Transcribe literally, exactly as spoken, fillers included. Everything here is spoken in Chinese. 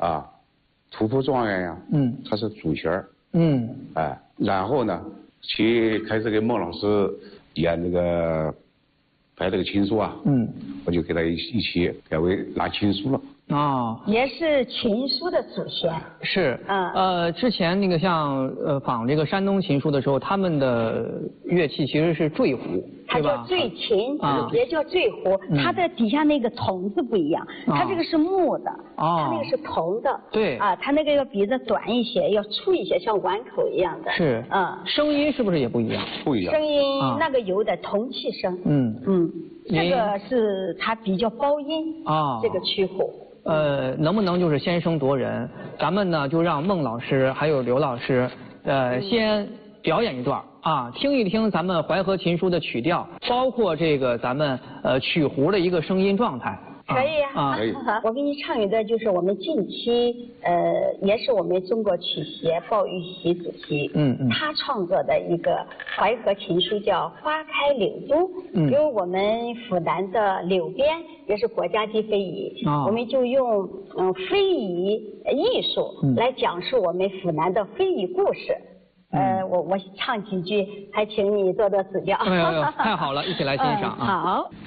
啊，突破状元呀，嗯，他是主角儿，嗯，哎，然后呢，去开始给孟老师演那个拍这个情书啊，嗯，我就给他一一起改为拿情书了。 哦， 也是情书的祖先。 是，嗯，呃，之前那个像呃仿这个山东琴书的时候，他们的乐器其实是坠胡， 它叫坠琴，啊，也叫坠胡，嗯、它的底下那个筒子不一样，哦、它这个是木的，哦，它那个是铜的， 对， 啊，它那个要比这短一些，要粗一些，像碗口一样的。 是，嗯，声音是不是也不一样？ 不一样。 声音、啊、那个有点铜气声，嗯嗯，这个是它比较包音啊，这个曲胡。 呃，能不能就是先声夺人？咱们呢就让孟老师还有刘老师，呃，先表演一段啊，听一听咱们淮河琴书的曲调，包括这个咱们呃曲胡的一个声音状态。 可以呀、啊，可以。我给你唱一段，就是我们近期呃，也是我们中国曲协鲍玉玺主席，嗯嗯，他创作的一个淮河琴书叫《花开柳都》，嗯，由我们府南的柳编，也是国家级非遗，哦、我们就用嗯非遗艺术来讲述我们府南的非遗故事。嗯、呃，我我唱几句，还请你多多指教。 哎呦呦，太好了，一起来欣赏啊！ 嗯、好。